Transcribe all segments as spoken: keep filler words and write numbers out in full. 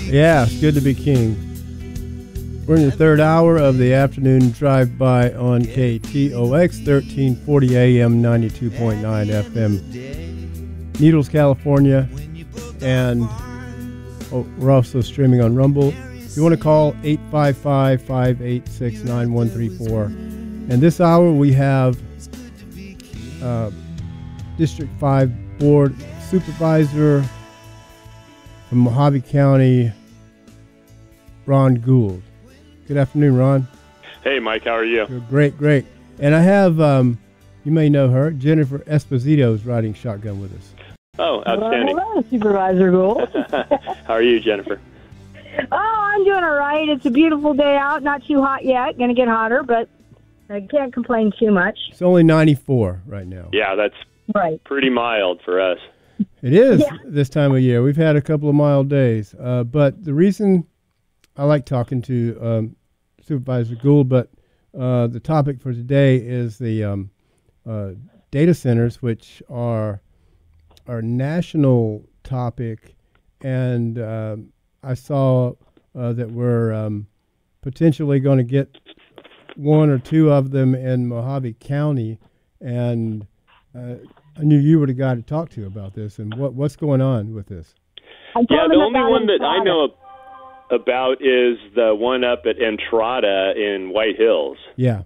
Yeah, it's good to be king. We're in the third hour of the afternoon drive-by on K T O X, thirteen forty A M, ninety-two point nine F M, Needles, California, and oh, we're also streaming on Rumble. If you want to call, eight five five, five eight six, nine one three four. And this hour we have uh, District five Board Supervisor from Mojave County, Ron Gould. Good afternoon, Ron. Hey, Mike. How are you? You're great, great. And I have, um, you may know her, Jennifer Esposito is riding shotgun with us. Oh, outstanding. Hello, Supervisor Gould. How are you, Jennifer? Oh, I'm doing all right. It's a beautiful day out. Not too hot yet. Going to get hotter, but I can't complain too much. It's only ninety-four right now. Yeah, that's right. Pretty mild for us. It is Yeah. this time of year. We've had a couple of mild days. Uh, but the reason I like talking to um, Supervisor Gould, but uh, the topic for today is the um, uh, data centers, which are our national topic. And um, I saw uh, that we're um, potentially going to get one or two of them in Mojave County. And uh, I knew you were the guy to talk to about this. And what what's going on with this? Yeah, the only one that I know about is the one up at Entrada in White Hills. Yeah.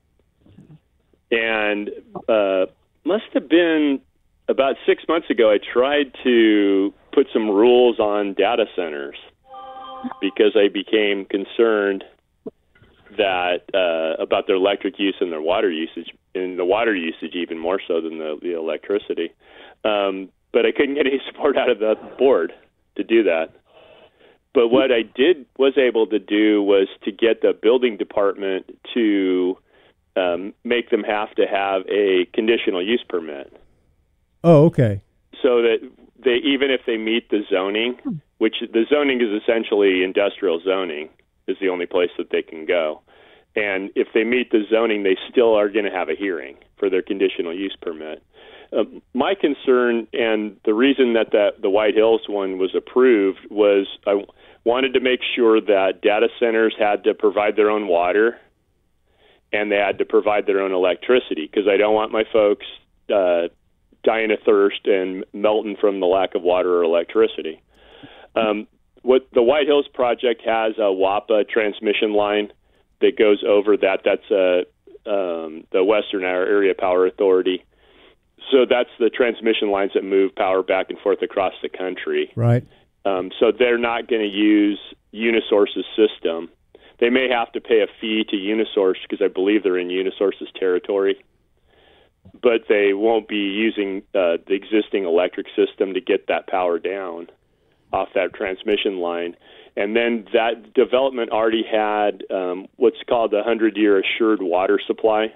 And uh, must have been about six months ago, I tried to put some rules on data centers because I became concerned that uh, about their electric use and their water usage, and the water usage even more so than the, the electricity. Um, but I couldn't get any support out of the board to do that. But what I did was able to do was to get the building department to um, make them have to have a conditional use permit. Oh, okay. So that they, even if they meet the zoning, which the zoning is essentially industrial zoning, is the only place that they can go. And if they meet the zoning, they still are going to have a hearing for their conditional use permit. Uh, my concern, and the reason that the, the White Hills one was approved, was I w- wanted to make sure that data centers had to provide their own water and they had to provide their own electricity, because I don't want my folks uh, dying of thirst and melting from the lack of water or electricity. Um, what the White Hills project has a W A P A transmission line that goes over that. That's a, um, the Western Area Power Authority. So that's the transmission lines that move power back and forth across the country. Right. Um, so they're not going to use Unisource's system. They may have to pay a fee to Unisource because I believe they're in Unisource's territory, but they won't be using uh, the existing electric system to get that power down off that transmission line. And then that development already had um, what's called the hundred-year assured water supply.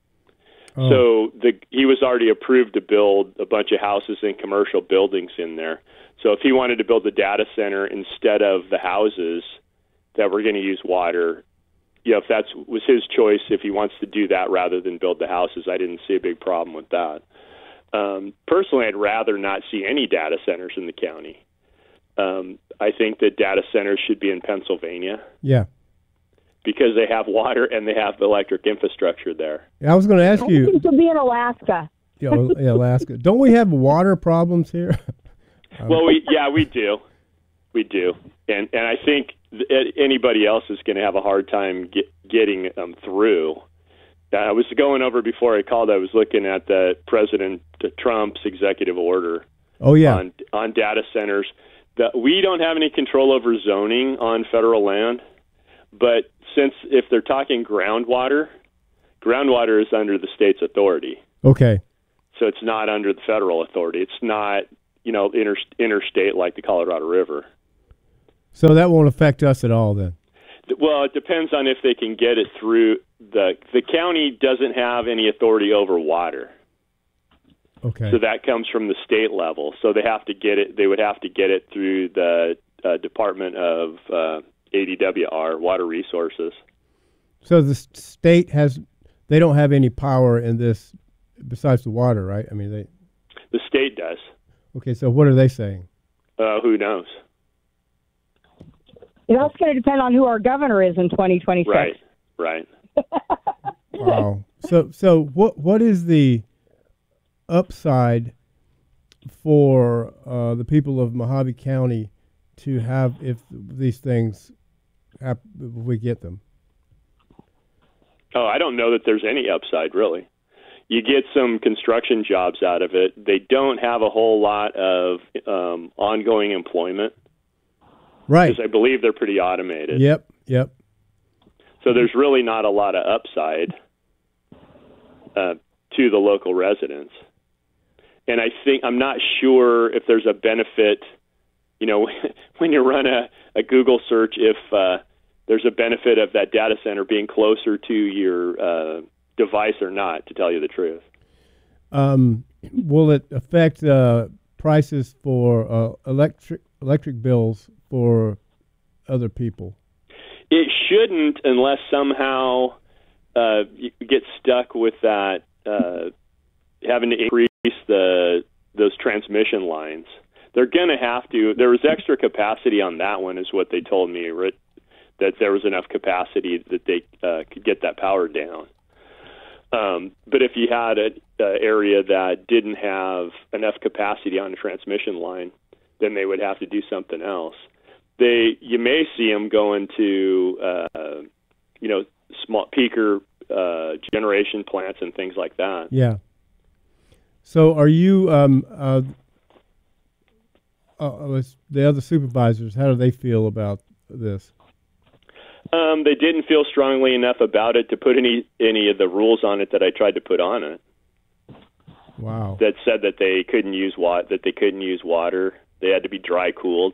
Oh. So the, he was already approved to build a bunch of houses and commercial buildings in there. So if he wanted to build a data center instead of the houses that were going to use water, you know, if that was his choice, if he wants to do that rather than build the houses, I didn't see a big problem with that. Um, personally, I'd rather not see any data centers in the county. Um, I think that data centers should be in Pennsylvania. Yeah. Because they have water and they have electric infrastructure there. I was going to ask I you. think it should be in Alaska. Yeah, Alaska. Don't we have water problems here? Well, we yeah, we do. We do. And and I think th- anybody else is going to have a hard time get, getting um, through. I was going over before I called, I was looking at the President Trump's executive order. Oh, yeah. on, on data centers. The, we don't have any control over zoning on federal land, but since if they're talking groundwater, groundwater is under the state's authority. Okay. So it's not under the federal authority. It's not, you know, inter, interstate like the Colorado River. So that won't affect us at all then? Well, it depends on if they can get it through. The, the county doesn't have any authority over water. Okay. So that comes from the state level. So they have to get it. They would have to get it through the uh, Department of uh, A D W R, Water Resources. So the state has, they don't have any power in this besides the water, right? I mean, they. The state does. Okay, so what are they saying? Uh, who knows? That's going to depend on who our governor is in twenty twenty-six. Right, right. Wow. So, so what what is the upside for uh, the people of Mojave County to have if these things hap- if we get them? Oh, I don't know that there's any upside, really. You get some construction jobs out of it. They don't have a whole lot of um, ongoing employment. Right. Because I believe they're pretty automated. Yep, yep. So there's really not a lot of upside uh, to the local residents. And I think, I'm not sure if there's a benefit, you know, when you run a, a Google search, if uh, there's a benefit of that data center being closer to your uh, device or not, to tell you the truth. Um, will it affect uh, prices for uh, electric electric bills for other people? It shouldn't, unless somehow uh, you get stuck with that, uh, having to increase the those transmission lines. They're going to have to. There was extra capacity on that one, is what they told me, right? That there was enough capacity that they uh, could get that power down. Um, but if you had an area that didn't have enough capacity on the transmission line, then they would have to do something else. They, you may see them going to, uh, you know, small peaker uh, generation plants and things like that. Yeah. So, are you um, uh, uh, the other supervisors? How do they feel about this? Um, they didn't feel strongly enough about it to put any any of the rules on it that I tried to put on it. Wow. That said that they couldn't use wa- that they couldn't use water. They had to be dry cooled.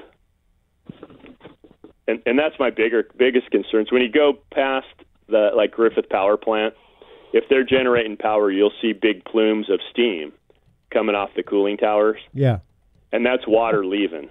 And and that's my bigger biggest concerns. When you go past the like Griffith Power Plant, if they're generating power, you'll see big plumes of steam coming off the cooling towers. Yeah. And that's water leaving.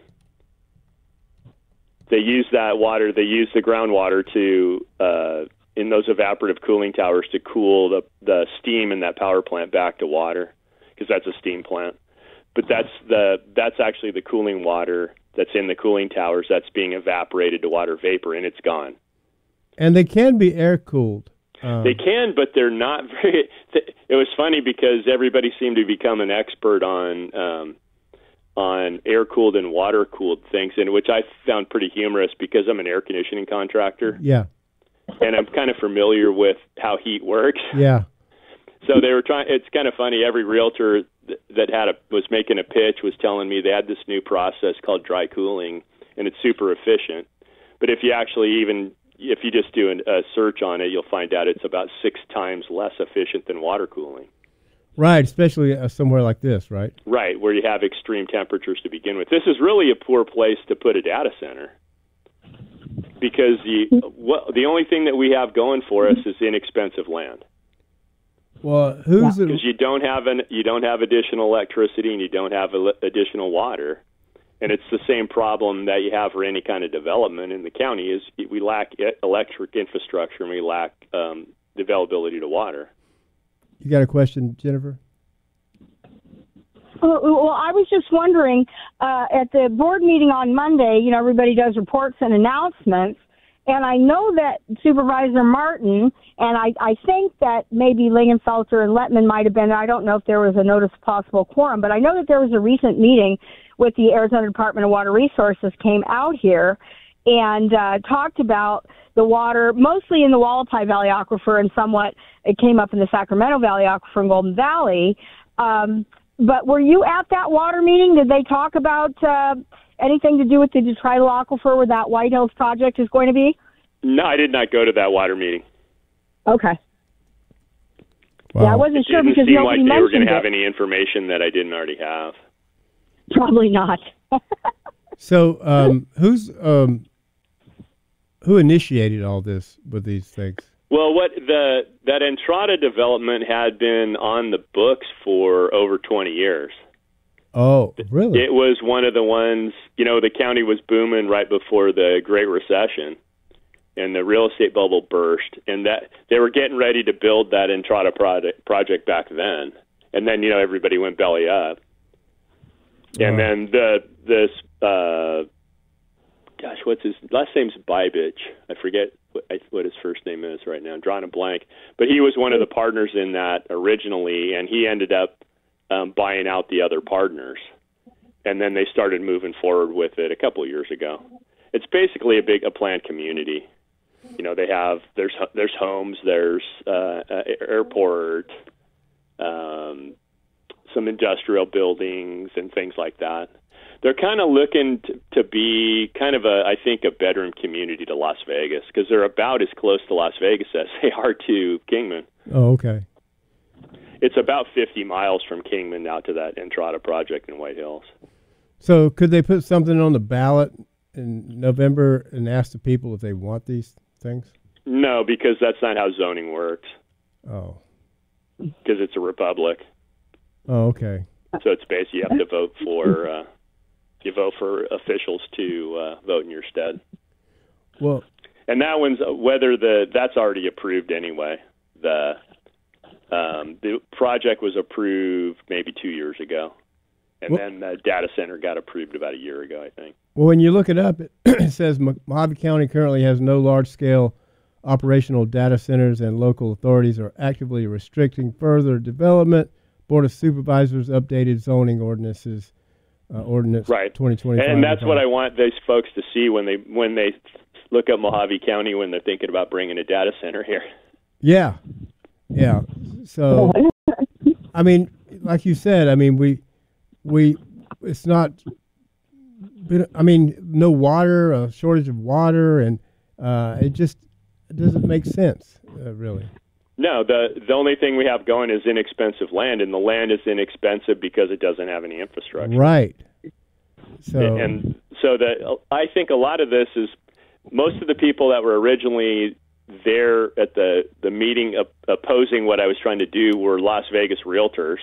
They use that water, they use the groundwater to, uh, in those evaporative cooling towers, to cool the, the steam in that power plant back to water, because that's a steam plant. But that's the that's actually the cooling water that's in the cooling towers that's being evaporated to water vapor, and it's gone. And they can be air-cooled. Um, they can, but they're not very... It was funny because everybody seemed to become an expert on... Um, on air-cooled and water-cooled things, and which I found pretty humorous because I'm an air conditioning contractor. Yeah. And I'm kind of familiar with how heat works. Yeah. So they were trying, it's kind of funny, every realtor th- that had a, was making a pitch was telling me they had this new process called dry cooling, and it's super efficient. But if you actually even, if you just do an, a search on it, you'll find out it's about six times less efficient than water cooling. Right, especially uh, somewhere like this, right? Right, where you have extreme temperatures to begin with. This is really a poor place to put a data center, because the what, the only thing that we have going for us is inexpensive land. Well, who's because it? you don't have an you don't have additional electricity and you don't have el- additional water, and it's the same problem that you have for any kind of development in the county. Is we lack electric infrastructure and we lack um, the availability to water. You got a question, Jennifer? Well, I was just wondering, uh, at the board meeting on Monday, you know, everybody does reports and announcements, and I know that Supervisor Martin, and I, I think that maybe Lingenfelter and Lettman might have been, I don't know if there was a notice of possible quorum, but I know that there was a recent meeting with the Arizona Department of Water Resources came out here and uh, talked about the water, mostly in the Wallapai Valley Aquifer, and somewhat it came up in the Sacramento Valley Aquifer and Golden Valley. Um, but were you at that water meeting? Did they talk about uh, anything to do with the detrital aquifer where that White Hills project is going to be? No, I did not go to that water meeting. Okay. Wow. Yeah, I wasn't It sure didn't because seem nobody like they were mentioned going to have it. any information that I didn't already have. Probably not. So, um, who's um, who initiated all this with these things? Well, what the that Entrada development had been on the books for over twenty years. Oh, really? It was one of the ones, you know, the county was booming right before the Great Recession, and the real estate bubble burst, and that they were getting ready to build that Entrada project project back then, and then you know everybody went belly up, and Wow. then the this uh, gosh, what's his last name's Bybich. I forget what, what his first name is right now. I'm drawing a blank. But he was one of the partners in that originally, and he ended up um, buying out the other partners. And then they started moving forward with it a couple of years ago. It's basically a big a planned community. You know, they have there's there's homes, there's uh, uh, airport, um, some industrial buildings and things like that. They're kind of looking to, to be kind of a, I think, a bedroom community to Las Vegas because they're about as close to Las Vegas as they are to Kingman. Oh, okay. It's about fifty miles from Kingman out to that Entrada project in White Hills. So could they put something on the ballot in November and ask the people if they want these things? No, because that's not how zoning works. Oh. Because it's a republic. Oh, okay. So it's basically you have to vote for uh, you vote for officials to uh, vote in your stead. Well, and that one's whether the that's already approved anyway. The um, the project was approved maybe two years ago, and well, then the data center got approved about a year ago, I think. Well, when you look it up, it, it says Mojave County currently has no large-scale operational data centers, and local authorities are actively restricting further development. Board of Supervisors updated zoning ordinances, uh, ordinance right. twenty twenty-five. And that's what I want these folks to see when they when they look at Mojave County when they're thinking about bringing a data center here. Yeah, yeah. So, I mean, like you said, I mean, we we it's not. I mean, no water, a shortage of water, and uh, it just it doesn't make sense, uh, really. No, the the only thing we have going is inexpensive land, and the land is inexpensive because it doesn't have any infrastructure. Right. So and, and so the I think a lot of this is most of the people that were originally there at the the meeting op- opposing what I was trying to do were Las Vegas realtors.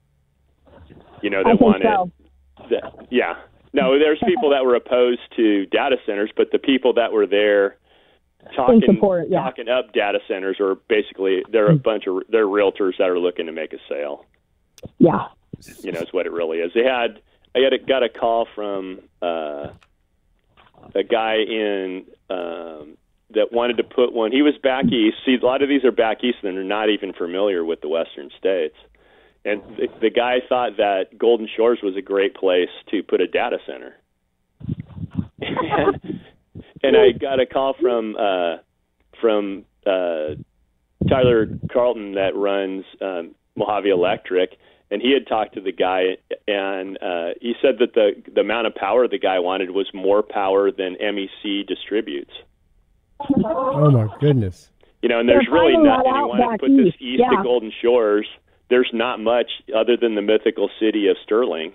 You know, that wanted. So. The, yeah. No, there's people that were opposed to data centers, but the people that were there talking support, yeah. talking up data centers are basically they're a bunch of they're realtors that are looking to make a sale. Yeah, you know, it's what it really is. They had I got a, got a call from uh, a guy in um, that wanted to put one. He was back east. See, a lot of these are back east, and they're not even familiar with the western states. And the, the guy thought that Golden Shores was a great place to put a data center. and, and I got a call from uh, from uh, Tyler Carlton that runs um, Mojave Electric, and he had talked to the guy, and uh, he said that the the amount of power the guy wanted was more power than M E C distributes. Oh my goodness! You know, and there's They're really nothing. You out want to put east. this east yeah. of Golden Shores. There's not much other than the mythical city of Sterling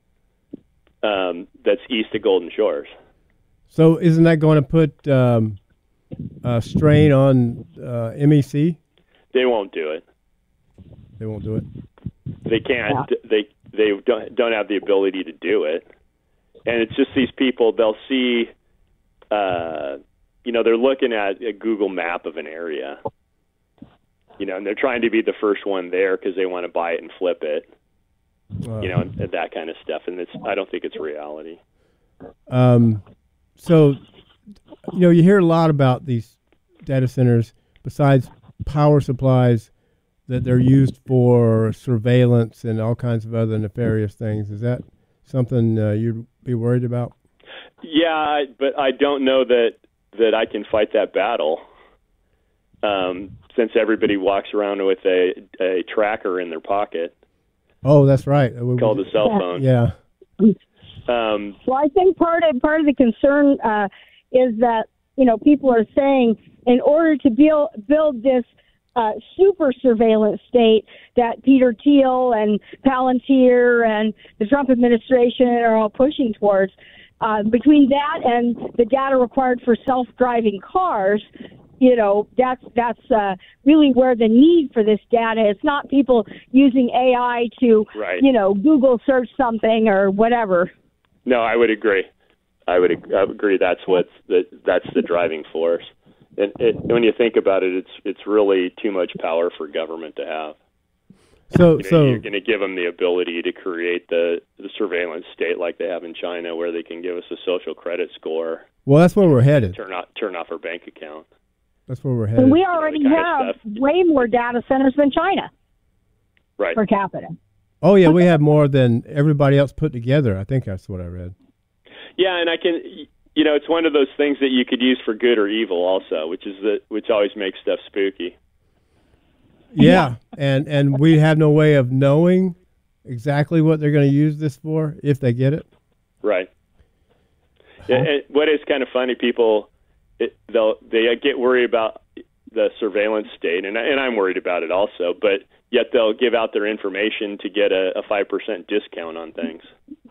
um, that's east of Golden Shores. So isn't that going to put um, a strain on uh, M E C? They won't do it. They won't do it? They can't. Yeah. They they don't, don't have the ability to do it. And it's just these people, they'll see, uh, you know, they're looking at a Google map of an area. You know, and they're trying to be the first one there because they want to buy it and flip it. Uh, you know, and, and that kind of stuff. And it's I don't think it's reality. Um, so, you know, you hear a lot about these data centers. Besides power supplies, that they're used for surveillance and all kinds of other nefarious things. Is that something uh, you'd be worried about? Yeah, but I don't know that that I can fight that battle. Um, since everybody walks around with a, a tracker in their pocket. Oh, that's right. Called a cell phone. Yeah. Um, well, I think part of part of the concern uh, is that you know people are saying in order to build build this uh, super surveillance state that Peter Thiel and Palantir and the Trump administration are all pushing towards, uh, between that and the data required for self-driving cars. You know, that's that's uh, really where the need for this data. It's not people using A I to, right. you know, Google search something or whatever. No, I would agree. I would, I would agree. That's what's the that's the driving force. And it, when you think about it, it's it's really too much power for government to have. So, you know, so you're going to give them the ability to create the, the surveillance state like they have in China, where they can give us a social credit score. Well, that's where we're headed. Turn off, turn off our bank account. That's where we're headed. And we already You know, the kind have of stuff. way more data centers than China Right. per capita. Oh, yeah, we have more than everybody else put together. I think that's what I read. Yeah, and I can, you know, it's one of those things that you could use for good or evil also, which is the, which always makes stuff spooky. Yeah, and, and we have no way of knowing exactly what they're going to use this for if they get it. Right. Yeah, and what is kind of funny, people, it, they'll they get worried about the surveillance state, and and I'm worried about it also. But yet they'll give out their information to get a, a five percent discount on things.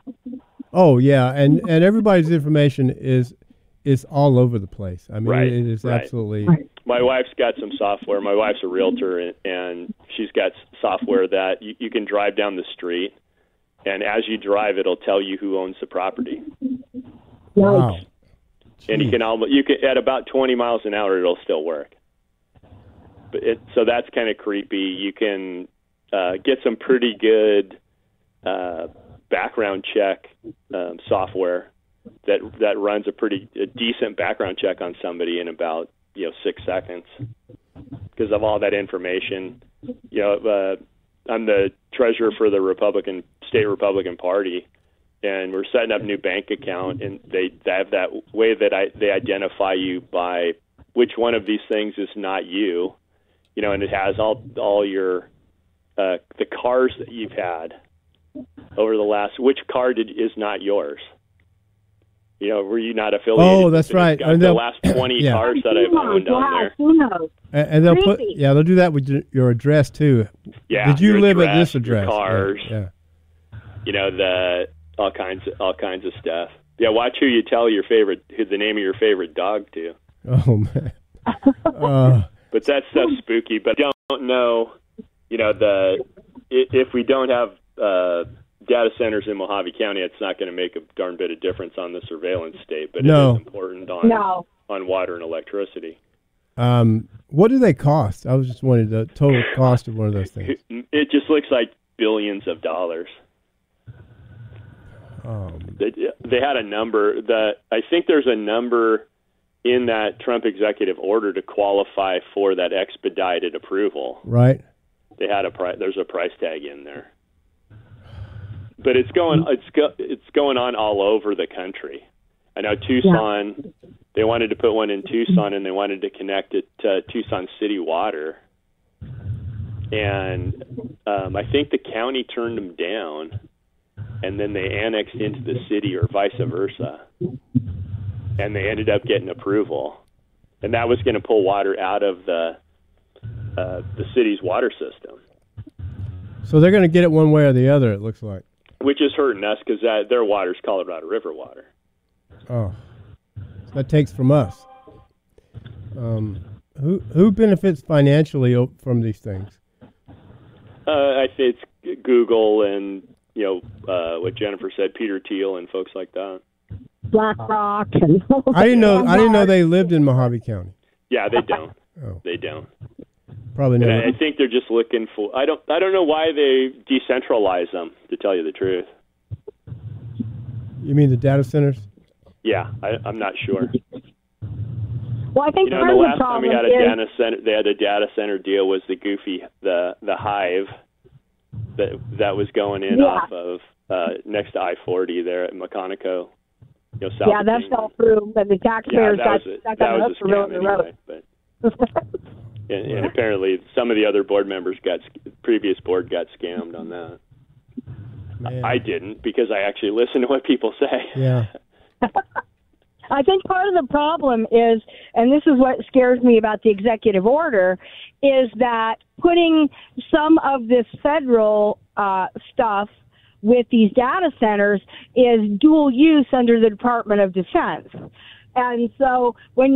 Oh yeah, and, and everybody's information is is all over the place. I mean, Right, it is right. absolutely. My wife's got some software. My wife's a realtor, and, and she's got software that you, you can drive down the street, and as you drive, it'll tell you who owns the property. Wow. And you can almost you can at about twenty miles an hour, it'll still work. But it, so that's kind of creepy. You can uh, get some pretty good uh, background check um, software that that runs a pretty a decent background check on somebody in about you know six seconds because of all that information. You know, uh, I'm the treasurer for the Republican state Republican Party, and we're setting up a new bank account, and they, they have that way that I, they identify you by which one of these things is not you, you know, and it has all all your uh, the cars that you've had over the last. Which car did, is not yours? You know, were you not affiliated? Oh, that's with it? right. It's got And the they'll- last twenty yeah. cars that I've owned on Yeah, there. who knows? And, and they'll put Creepy. yeah they'll do that with your- your address too. Yeah, Did you your live at address, this address? Your cars. Yeah. yeah. You know, the all kinds of all kinds of stuff. Yeah, watch who you tell your favorite who the name of your favorite dog to. Oh man. uh, But that stuff's spooky. But I don't know, you know, the i- if we don't have uh, data centers in Mojave County, it's not going to make a darn bit of difference on the surveillance state. But No. it is important on No. on water and electricity. um, what do they cost? I was just wondering the total cost of one of those things. It just looks like billions of dollars. Um, They, they had a number that I think there's a number in that Trump executive order to qualify for that expedited approval. right. They had a price. There's a price tag in there, but it's going. It's go, it's going on all over the country. I know Tucson. They wanted to put one in Tucson, and they wanted to connect it to Tucson City Water. And um, I think the county turned them down, and then they annexed into the city, or vice versa. And they ended up getting approval, and that was going to pull water out of the uh, the city's water system, So they're going to get it one way or the other. It looks like. which is hurting us because their water's Colorado River water. Oh, that takes from us. Um, who who benefits financially o- from these things? Uh, I say it's Google and you know uh, what Jennifer said, Peter Thiel and folks like that. BlackRock and I didn't know. I didn't know they lived in Mojave County. Yeah, they don't. Oh, They don't. probably And never. I, I think they're just looking for. I don't. I don't know why they decentralize them. To tell you the truth. You mean the data centers? Yeah, I, I'm not sure. Well, I think You know, part the of the last time we problem had a is data center, they had a data center deal was the Goofy, the the Hive, that that was going in Yeah. off of uh, next to I forty there at Mechanico. You know, south yeah, of that Kingman. fell through, but the Yeah, taxpayers that got was a, stuck that on the was hook a for ruining scam the anyway. But road. and, and apparently, some of the other board members got previous board got scammed on that. Man. I didn't because I actually listen to what people say. Yeah. I think part of the problem is, and this is what scares me about the executive order, is that putting some of this federal uh, stuff with these data centers is dual use under the Department of Defense. And so when